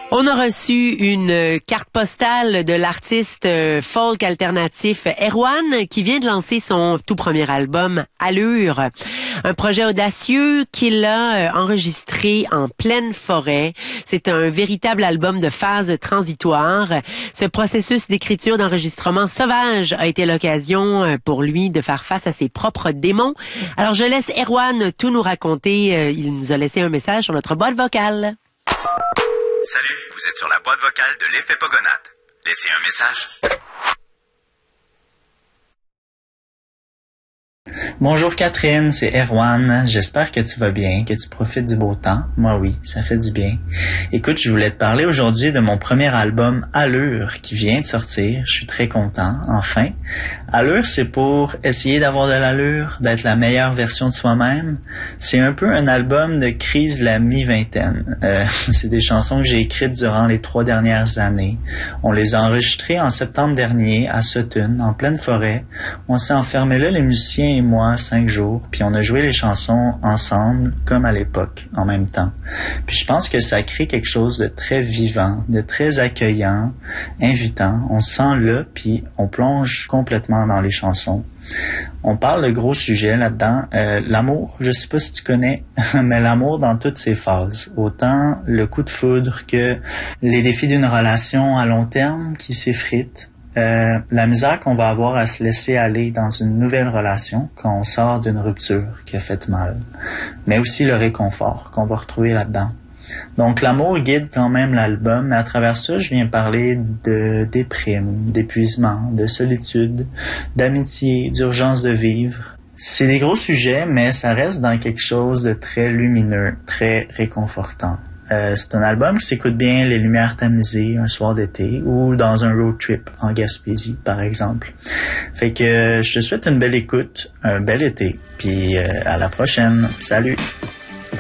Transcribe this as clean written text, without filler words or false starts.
On a reçu une carte postale de l'artiste folk alternatif Erwan qui vient de lancer son tout premier album Allure, un projet audacieux qu'il a enregistré en pleine forêt. C'est un véritable album de phase transitoire. Ce processus d'écriture d'enregistrement sauvage a été l'occasion pour lui de faire face à ses propres démons. Alors je laisse Erwan tout nous raconter. Il nous a laissé un message sur notre boîte vocale. Salut, vous êtes sur la boîte vocale de l'effet Pogonate. Laissez un message. Bonjour Catherine, c'est Erwan. J'espère que tu vas bien, que tu profites du beau temps. Moi oui, ça fait du bien. Écoute, je voulais te parler aujourd'hui de mon premier album Allure qui vient de sortir. Je suis très content, enfin. Allure, c'est pour essayer d'avoir de l'allure, d'être la meilleure version de soi-même. C'est un peu un album de crise de la mi-vingtaine. C'est des chansons que j'ai écrites durant les 3 dernières années. On les a enregistrées en septembre dernier à Sutton, en pleine forêt. On s'est enfermés là, les musiciens et moi, 5 jours, puis on a joué les chansons ensemble, comme à l'époque, en même temps. Puis je pense que ça crée quelque chose de très vivant, de très accueillant, invitant. On se sent là, puis on plonge complètement dans les chansons. On parle de gros sujets là-dedans. L'amour, je sais pas si tu connais, mais l'amour dans toutes ses phases. Autant le coup de foudre que les défis d'une relation à long terme qui s'effritent. La misère qu'on va avoir à se laisser aller dans une nouvelle relation quand on sort d'une rupture qui a fait mal. Mais aussi le réconfort qu'on va retrouver là-dedans. Donc l'amour guide quand même l'album, mais à travers ça, je viens parler de déprime, d'épuisement, de solitude, d'amitié, d'urgence de vivre. C'est des gros sujets, mais ça reste dans quelque chose de très lumineux, très réconfortant. C'est un album qui s'écoute bien les lumières tamisées un soir d'été ou dans un road trip en Gaspésie, par exemple. Fait que je te souhaite une belle écoute, un bel été, puis à la prochaine. Salut!